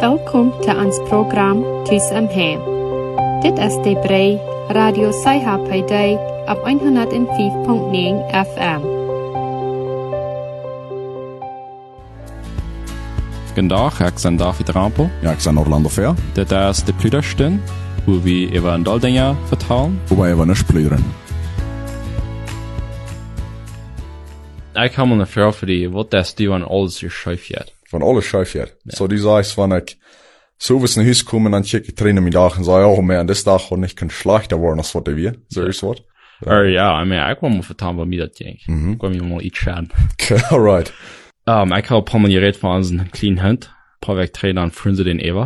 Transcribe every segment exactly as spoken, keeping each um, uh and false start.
Welkom til ons program Tus om Hem. Dit is de brei Radio Saiha P D op honderd vijf komma negen F M. Goedendag, ik ben David Rampel. Ja, ik ben Orlando Fair. Dit is de Plüderstund, wo wir über ein Doldinger vertalen. Wo wir über nicht plüdern. Ik heb een vraag voor die, wat is die van alles je schuifjet? Van alles schuifjet? Ja. So, die sagst, wenn ich so was in Haus komme, dann check ich Tränen mit Tag und sage, oh man, das Tag hat nicht kein schlechter geworden, als was der wir. So ja. ist was. Ja, uh, ja, ich meine, ich will mal vertalen, was mir das denkt. Mhm. Ich will mir mal iets schaden. Okay, alright. Um, ich habe ein paar Mal geredet von unseren kleinen Hund. Ein paar Weg Trainer und Freunde den Eva.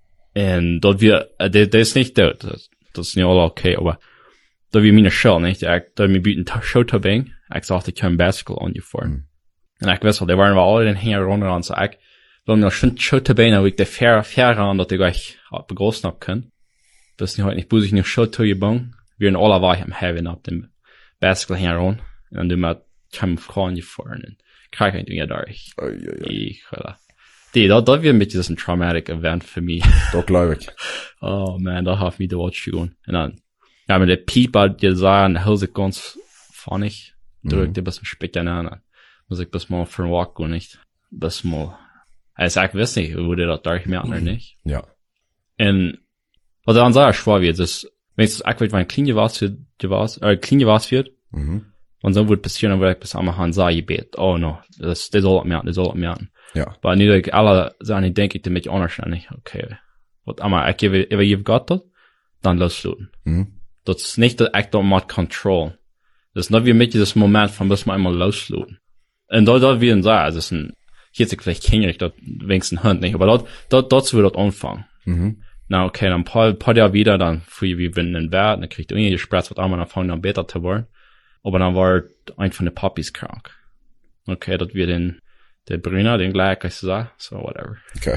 Und dort wir, äh, der, der ist nicht dort. Das, das ist nicht alle okay, aber da wir meine Schell, nicht? Ich, da wir bieten Showtabang. Ich sagte, ich kann Basketball an dir vor. Mhm. Und ich weiß, da waren wir alle den Hänger runter und so, ich will mir schon Showtabang, wo ich der fair, fair an, dass ich euch begrüßen hab können. Das ist heute nicht, muss ich nicht Showtabang. Wir sind alle weich am Heaven ab dem Basketball Hänger runter. Und du mal, kann Frauen dir vor. Und krieg ich nicht da. Ich, ich, die, da, da wird mit diesem traumatic Event für mich. Da glaube ich. Oh man, da hat mich da was schon. Und dann, ja, mit der Pieper, die sagen, da hört sich ganz funnig. Drückt ein bisschen später an. Muss ich bis mal für einen Walk gehen, nicht? Bis mal. Also ich weiß nicht, wo der das da merkt oder nicht. Ja. Und, was dann sage ich, schwer wird, das, wenn es eigentlich, wenn Klinge was wird, äh, Klinge was wird, mhm. Und so wird passieren, dann würde ich bis am Hand sagen, ich bete, oh no, das, das soll merken, das soll merken. Ja. Aber nicht, alle sagen, ich denke, ich bin mich anders, okay. Und aber ich gebe, wenn ich Gott hat, dann losluten. Mhm. Das ist nicht, dass ich da mal Control. Das ist nicht wie mit dieses Moment, von bis man einmal losluten. Und dort, dort, wie ich sage, das ist ein, hier ist vielleicht kennlich, dort wenigstens Hand nicht, aber dort, dort, dort wird das anfangen. Mhm. Na, okay, dann ein paar, paar Jahre wieder, dann, für wie wenn in Wert, dann kriegt irgendwie die Spritz, was einmal, dann fangen dann besser zu werden. Aber dann war ein von den Puppies krank. Okay, das wird den, der Brüner, den gleich, ich sag, so whatever. Okay.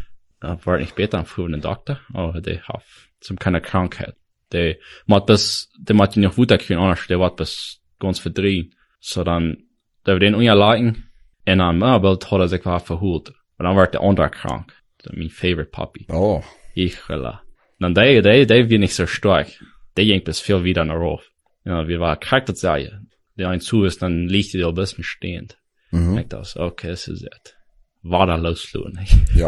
Da war nicht besser am frühen Doktor, aber der hat zum keine Krankheit. Der macht bis, der macht ihn noch Wutter kriegen, anders, der war bis ganz verdreht. So dann, der wird den ungerleiten, und dann, ah, bald hat er sich was verholt. Und dann war der andere krank. Der mein favorite Puppy. Oh. Ich, rela. Dann der, der, der wird nicht so stark. Der ging bis viel wieder nach rauf. Ja, wir waren krank, Serie. Der ein zu ist, dann liegt die da ein bisschen stehend. Mhm. Ich dachte, okay, das ist es. War da losluden, Ja.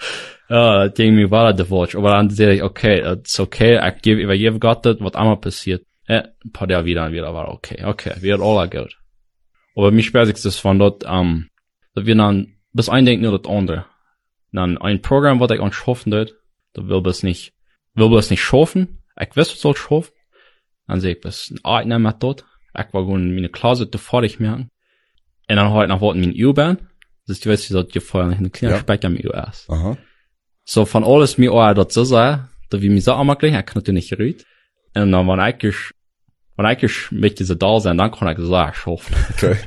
Ja, das mir war da der Wunsch. Aber dann sehe ich, okay, das ist okay, ich gebe über jeden Gott, was einmal passiert. Ja, ein paar Jahre wieder, wieder war okay, okay, wird alles gut. Aber mich sperrt sich das von dort, ähm, dass wir dann, bis ein denkt nur das andere. Dann ein Programm, was ich auch schaffen wird, da will das nicht, will das nicht schaffen. Ich weiß, was soll schaffen. Dann sehe ich, das ist ein Eigner mit dort. Ich war gut in meine Klasse fertig merken. Und dann heute noch wollten wir in U-Bahn. Das ist, du weißt, dass ich vorher nicht eine kleine ja. Speck am U S. Aha. So, von alles mir auch dort zu sagen, da wie mir so einmal gleich, ich kann natürlich nicht reden. Und dann, wenn ich, wenn ich mit dieser da sein, dann kann ich sagen, schaffen. Okay.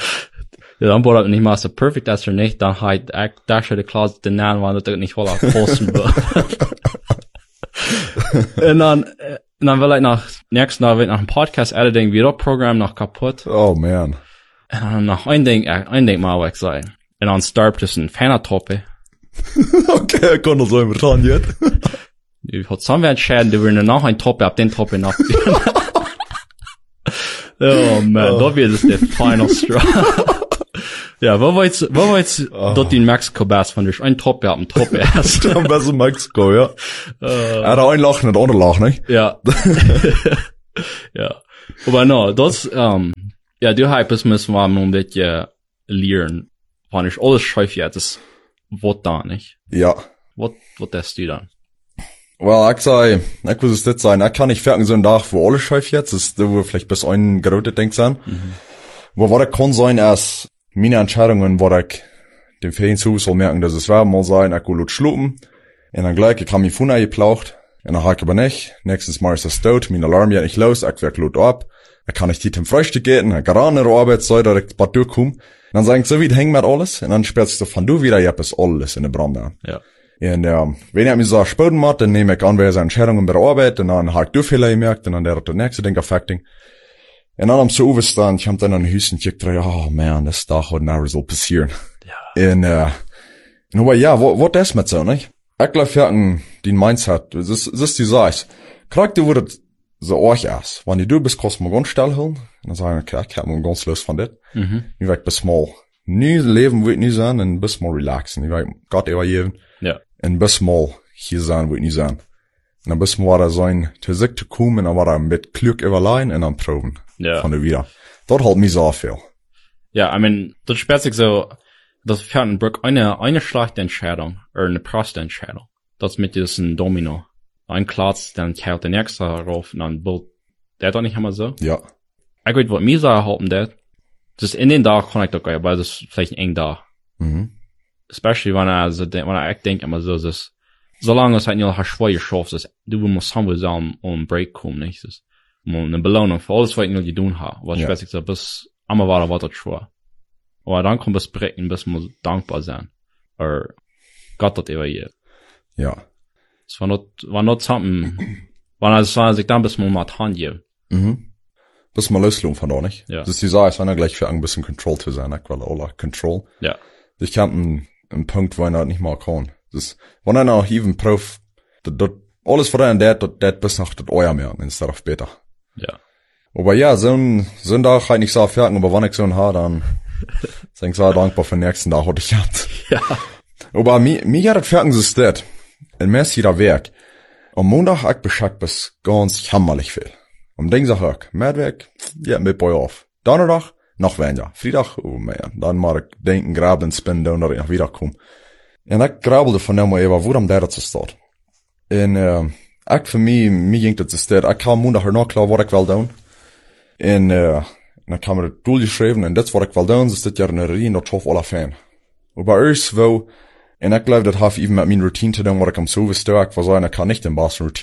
Ja, dann wurde nicht mal so perfekt, als er nicht, dann halt, ich, da schon die Klasse, den Namen, weil das nicht voll posten wird. Und dann, und dann will ich nach, nächsten Mal, nach dem Podcast-Editing wieder Programm noch kaputt. Oh, man. Und dann noch ein Ding, ein Ding mal, was ich sage. Und dann starb das ein Feiner-Toppe. Okay, ich kann das so immer dran jetzt. Ich hat zusammen entscheiden, die würden noch ein Toppe, ab den Toppe noch. Oh man, oh. Da wird es der Final Straw. Ja, wo war jetzt, wo war jetzt, oh. Dort in Mexiko Bass von dir, ein Toppe ab dem Toppe erst. Am besten Mexiko, ja. Uh, er hat ein Lachen und andere Lachen, nicht? Ja. Ja. Aber no, das, ähm, ja, du hype es müssen wir ein bisschen lernen. Wenn ich alles schreibe jetzt, das, was da, nicht? Ja. Was, was das du dann? Well, ich sei, ich muss es nicht sein, ich kann nicht fertig so einen Tag, wo alles schreibe jetzt, das ist, wo vielleicht bis ein gerotet denkt sein. Mhm. Wo war der kann sein, erst meine Entscheidungen, wo ich dem Ferien zu soll merken, dass es werden mal sein, ich will laut schlupen. Und dann gleich, ich habe mich von geplaucht. Und dann habe ich aber nicht. Nächstes Mal ist das tot, mein Alarm geht nicht los, ich werk laut ab. Ich kann nicht die zum Frühstück gehen, ich kann an der Arbeit sein, dass ich bald durchkomme. Und dann sagen so, wie hängt mit alles? Und dann sperrt sich so von du wieder, ich hab es alles in der Brand an. Ja. Und ja, wenn ich mich so spüren macht, dann nehme ich an, wer seine Entscheidungen bei der Arbeit, und dann habe ich Durchfehler gemerkt, und dann der hat der nächste Ding affecting. Und dann am so overstaan, ich hab dann an den Hüsten gekriegt, oh man, das Tag hat nachher so passieren. Ja. Und, äh, und aber ja, was ist mit so, nicht? Ich glaube, wir die Mindset, das ist, das ist die Sache. Kriegt du wird so euch erst. Wenn du bist, kannst du mal ganz still hören. Dann sagen wir, okay, ich hab mal ganz Lust von das. Mhm. Ich werd bis mal nie leben, wo ich nie sein, und bis mal relaxen. Ich werd Gott übergeben. Ja. Und bis mal hier sein, wo ich nie sein. Und dann bis mal da sein, zu sich zu kommen, und dann war er mit Glück überleihen, und dann proben. Ja. Von der wieder. Dort halt mich so viel. Ja, I mean, das sperrt sich so, das Pferdenbrück eine, eine schlechte Entscheidung, oder eine proste Entscheidung. Das mit diesem Domino. Ein Platz, dann kehrt der nächste rauf, und dann wird der doch nicht immer so. Ja. Ich weiß, was mir so erhalten, der, das in den Tag kann ich doch gar, weil das ist vielleicht eng da. Mhm. Especially wenn er, so, wenn er, ich denke immer so, das, solange es halt nicht noch schwer geschafft ist, du musst haben wir so um, um Break kommen, nicht? Das, um eine Belohnung für alles, was ich nur tun habe. Was Ja. ich weiß, ich so, bis, einmal war da was das schwer. Aber dann kommt das Brechen, bis man dankbar sein. Oder Gott hat immer hier. Ja. Es war not, war not something, wenn er, wenn er sich dann bis man mal Hand gibt. Mhm. Bis mal loslegen von da, nicht? Ja. Das ist die Sache, es war gleich für ein bisschen Control zu sein, ich will auch Control. Ja. Ich kann einen, einen Punkt, wo er nicht mal kann. Das ist, wenn er noch even Prof, dat, dat, alles von einem, dat, dat, dat bis nach das Euer mehr, instead of später. Ja. Aber ja, so ein, so ein Tag kann ich nicht so fertig, aber wenn ich so einen habe, dann, bin ich sehr dankbar für den nächsten Tag, was ich hatte. Ja. Aber mir, mir hat das fertig ist das, ein mäßiger Werk. Am Montag, ich beschäftigt bis ganz jammerlich viel. Am Dienstag auch, mehr Werk, ja, mit bei auf. Donnerstag, noch weniger. Freitag, oh man, dann mal ich denken, graben, spinnen, dann ich noch wiederkommen. Und ich grabelte von dem mal eben, wo am der das steht. Und, äh, ich für mich, mir ging das ist das, ich kam Montag noch klar, was ich will tun. Und, äh, dann kam mir das durchgeschrieben, und das, was ich will tun, ist das ja eine Rien, das schafft alle Fan. Und bei uns, wo, und ich glaube, das hat eben mit meiner Routine zu tun, was ich am so stark, was ich kann nicht den Bass Routine